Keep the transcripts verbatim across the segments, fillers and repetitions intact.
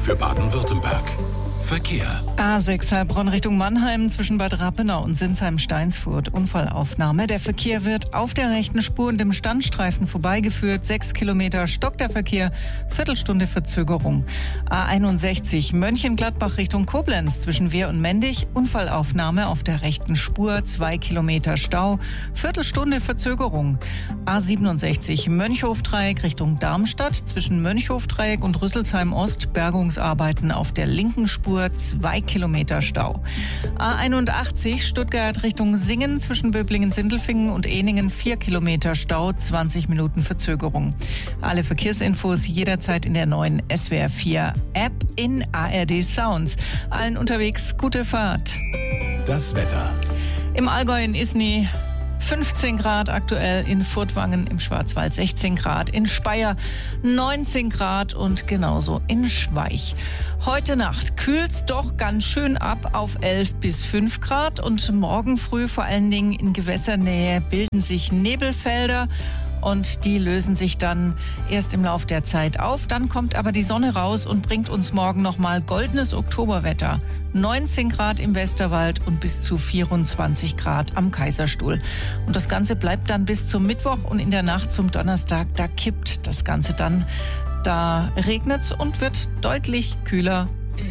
für Baden-Württemberg. Verkehr. A sechs Heilbronn Richtung Mannheim zwischen Bad Rappenau und Sinsheim-Steinsfurt. Unfallaufnahme. Der Verkehr wird auf der rechten Spur und im Standstreifen vorbeigeführt. Sechs Kilometer stockt der Verkehr. Viertelstunde Verzögerung. A einundsechzig Mönchengladbach Richtung Koblenz zwischen Wehr und Mendig. Unfallaufnahme auf der rechten Spur. Zwei Kilometer Stau. Viertelstunde Verzögerung. A siebenundsechzig Mönchhofdreieck Richtung Darmstadt zwischen Mönchhofdreieck und Rüsselsheim Ost. Bergungsarbeiten auf der linken Spur. Zwei Kilometer Stau. A einundachtzig Stuttgart Richtung Singen zwischen Böblingen-Sindelfingen und Ehningen. Vier Kilometer Stau, zwanzig Minuten Verzögerung. Alle Verkehrsinfos jederzeit in der neuen S W R vier App in A R D Sounds. Allen unterwegs gute Fahrt. Das Wetter. Im Allgäu in Isny fünfzehn Grad aktuell, in Furtwangen im Schwarzwald sechzehn Grad, in Speyer neunzehn Grad und genauso in Schweich. Heute Nacht kühlt's doch ganz schön ab auf elf bis fünf Grad und morgen früh vor allen Dingen in Gewässernähe bilden sich Nebelfelder. Und die lösen sich dann erst im Lauf der Zeit auf. Dann kommt aber die Sonne raus und bringt uns morgen nochmal goldenes Oktoberwetter. neunzehn Grad im Westerwald und bis zu vierundzwanzig Grad am Kaiserstuhl. Und das Ganze bleibt dann bis zum Mittwoch und in der Nacht zum Donnerstag, da kippt das Ganze dann. Da regnet's und wird deutlich kühler.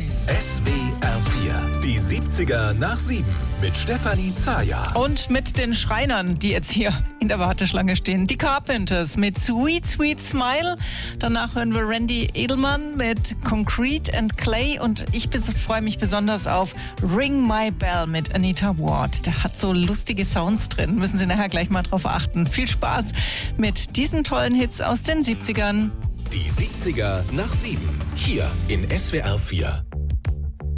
S W R vier, die siebziger nach sieben mit Stefanie Zaja. Und mit den Schreinern, die jetzt hier in der Warteschlange stehen. Die Carpenters mit Sweet, Sweet Smile. Danach hören wir Randy Edelman mit Concrete and Clay. Und ich freue mich besonders auf Ring My Bell mit Anita Ward. Der hat so lustige Sounds drin. Müssen Sie nachher gleich mal drauf achten. Viel Spaß mit diesen tollen Hits aus den siebzigern. Die siebziger nach sieben. Hier in S W R vier.